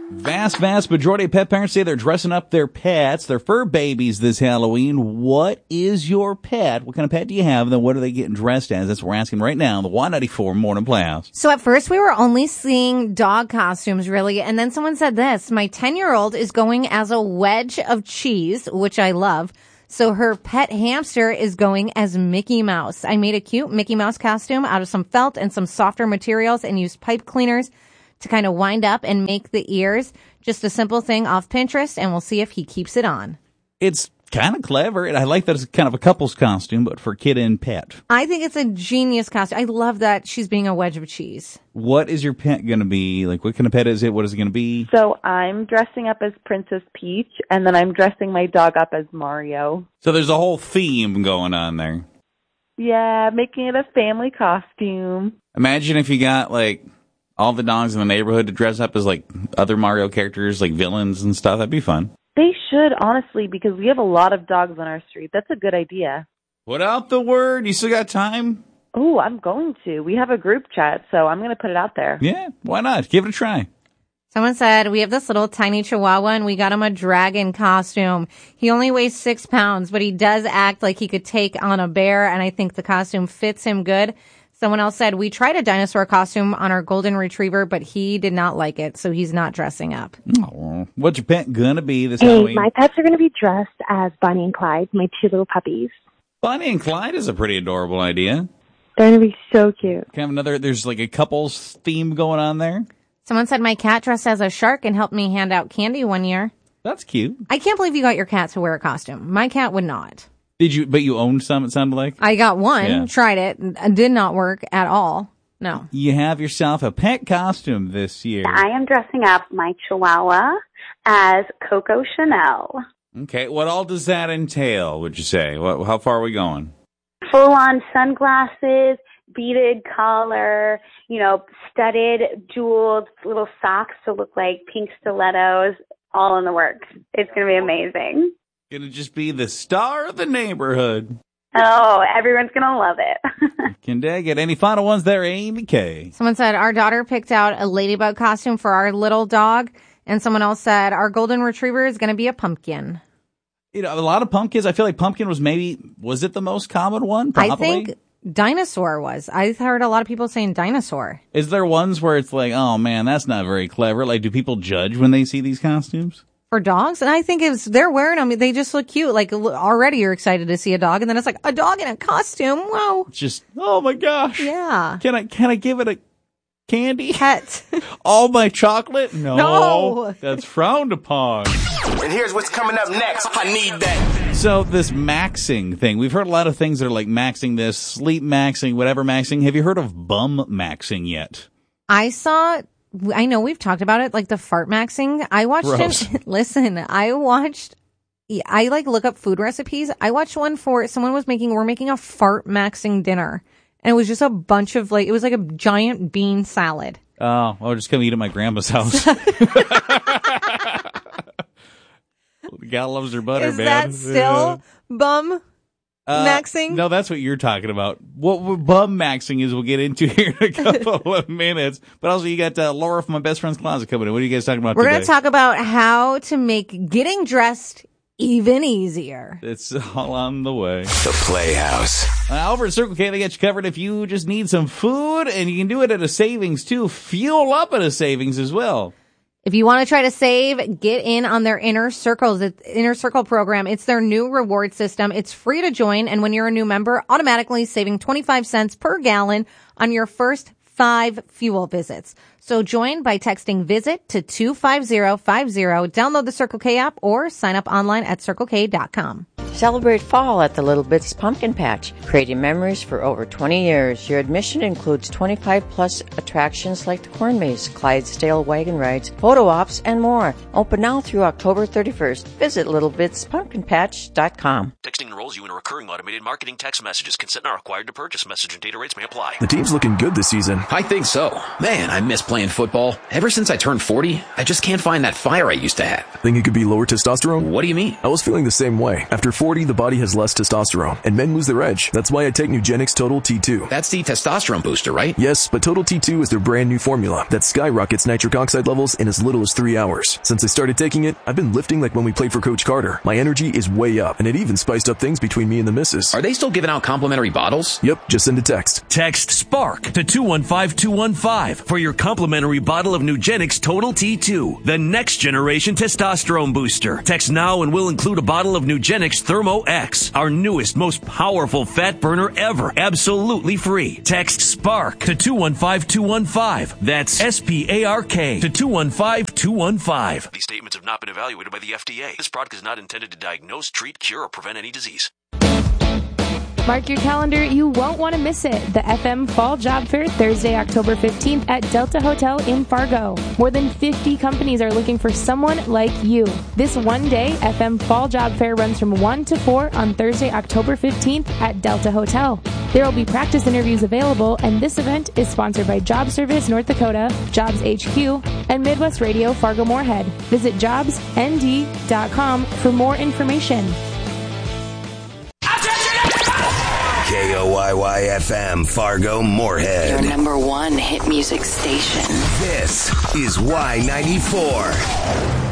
Vast majority of pet parents say they're dressing up their pets, their fur babies this Halloween. What is your pet? What kind of pet do you have? And then what are they getting dressed as? That's what we're asking right now on the Y94 Morning Playhouse. So at first we were only seeing dog costumes, really. And then someone said this, my 10-year-old is going as a wedge of cheese, which I love. So her pet hamster is going as Mickey Mouse. I made a cute Mickey Mouse costume out of some felt and some softer materials and used pipe cleaners to kind of wind up and make the ears. Just a simple thing off Pinterest, and we'll see if he keeps it on. It's kind of clever, and I like that it's kind of a couple's costume, but for kid and pet. I think it's a genius costume. I love that she's being a wedge of cheese. What is your pet going to be? Like, what kind of pet is it? What is it going to be? So I'm dressing up as Princess Peach, and then I'm dressing my dog up as Mario. So there's a whole theme going on there. Yeah, making it a family costume. Imagine if you got, like, all the dogs in the neighborhood to dress up as, like, other Mario characters, like villains and stuff. That'd be fun. They should, honestly, because we have a lot of dogs on our street. That's a good idea. Put out the word. You still got time? Oh, I'm going to. We have a group chat, so I'm going to put it out there. Yeah, why not? Give it a try. Someone said, we have this little tiny chihuahua, and we got him a dragon costume. He only weighs 6 pounds, but he does act like he could take on a bear, and I think the costume fits him good. Someone else said, we tried a dinosaur costume on our golden retriever, but he did not like it, so he's not dressing up. Oh, what's your pet gonna be this Halloween? My pets are going to be dressed as Bonnie and Clyde, my 2 little puppies. Bonnie and Clyde is a pretty adorable idea. They're going to be so cute. Can I have there's like a couple's theme going on there? Someone said my cat dressed as a shark and helped me hand out candy one year. That's cute. I can't believe you got your cat to wear a costume. My cat would not. But you owned some, it sounded like? I got one, Yeah. tried it, and did not work at all. No. You have yourself a pet costume this year. I am dressing up my Chihuahua as Coco Chanel. Okay, what all does that entail, would you say? How far are we going? Full-on sunglasses, beaded collar, studded, jeweled little socks to look like pink stilettos, all in the works. It's going to be amazing. Gonna just be the star of the neighborhood. Oh, everyone's going to love it. Can dig it. Any final ones there, Amy K? Someone said our daughter picked out a ladybug costume for our little dog, and someone else said our golden retriever is going to be a pumpkin. A lot of pumpkins. I feel like pumpkin was it the most common one? Probably. I think dinosaur was. I heard a lot of people saying dinosaur. Is there ones where it's like, oh man, that's not very clever? Like, do people judge when they see these costumes? For dogs? And I think they're wearing them, they just look cute. Like, already you're excited to see a dog, and then it's like, a dog in a costume? Wow. It's just, oh my gosh. Yeah. Can I give it a candy? Pet. All my chocolate? No. That's frowned upon. And here's what's coming up next. I need that. So this maxing thing, we've heard a lot of things that are like maxing this, sleep maxing, whatever maxing. Have you heard of bum maxing yet? I know we've talked about it, like the fart maxing. I watched it. Listen, I look up food recipes. I watched one for we're making a fart maxing dinner. And it was just a bunch of it was like a giant bean salad. Oh, I'll just come eat at my grandma's house. The gal loves her butter, Is man. that still bum maxing? No, that's what you're talking about. What bum maxing is, we'll get into here in a couple of minutes. But also, you got Laura from My Best Friend's Closet coming in. What are you guys talking about today? We're going to talk about how to make getting dressed even easier. It's all on the way. The Playhouse. Over at Circle K, they get you covered if you just need some food, and you can do it at a savings, too. Fuel up at a savings as well. If you want to try to save, get in on their Inner Circle program. It's their new reward system. It's free to join, and when you're a new member, automatically saving 25 cents per gallon on your first 5 fuel visits. So join by texting VISIT to 25050, download the Circle K app, or sign up online at CircleK.com. Celebrate fall at the Little Bits Pumpkin Patch, creating memories for over 20 years. Your admission includes 25-plus attractions like the Corn Maze, Clydesdale wagon rides, photo ops, and more. Open now through October 31st. Visit littlebitspumpkinpatch.com. Texting enrolls you in a recurring automated marketing text messages. Consent not required to purchase. Message and data rates may apply. The team's looking good this season. I think so. Man, I miss playing football. Ever since I turned 40, I just can't find that fire I used to have. Think it could be lower testosterone? What do you mean? I was feeling the same way. After 40, 40, the body has less testosterone, and men lose their edge. That's why I take Nugenix Total T2. That's the testosterone booster, right? Yes, but Total T2 is their brand new formula that skyrockets nitric oxide levels in as little as 3 hours. Since I started taking it, I've been lifting like when we played for Coach Carter. My energy is way up, and it even spiced up things between me and the missus. Are they still giving out complimentary bottles? Yep, just send a text. Text SPARK to 215-215 for your complimentary bottle of Nugenix Total T2, the next generation testosterone booster. Text now and we'll include a bottle of Nugenix Thermo X, our newest, most powerful fat burner ever, absolutely free. Text SPARK to 215-215. That's SPARK to 215-215. These statements have not been evaluated by the FDA. This product is not intended to diagnose, treat, cure, or prevent any disease. Mark your calendar. You won't want to miss it. The FM Fall Job Fair, Thursday, October 15th at Delta Hotel in Fargo. More than 50 companies are looking for someone like you. This one-day FM Fall Job Fair runs from 1 to 4 on Thursday, October 15th at Delta Hotel. There will be practice interviews available, and this event is sponsored by Job Service North Dakota, Jobs HQ, and Midwest Radio Fargo-Moorhead. Visit jobsnd.com for more information. KOYY-FM Fargo Moorhead. Your number one hit music station. This is Y94.